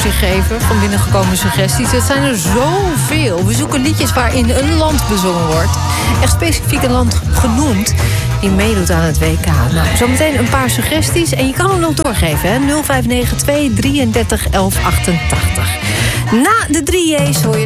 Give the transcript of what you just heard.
overzicht geven van binnengekomen suggesties. Het zijn er zoveel. We zoeken liedjes waarin een land bezongen wordt. Echt specifiek een land genoemd die meedoet aan het WK. Nou, zometeen een paar suggesties. En je kan hem nog doorgeven, hè? 0592 33 11 88. Na de 3 J's hoor je